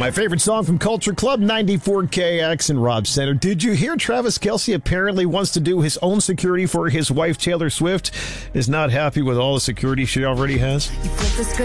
My favorite song from Culture Club, 94KX and Rob Center. Did you hear Travis Kelce apparently wants to do his own security for his wife, Taylor Swift? Is not happy with all the security she already has?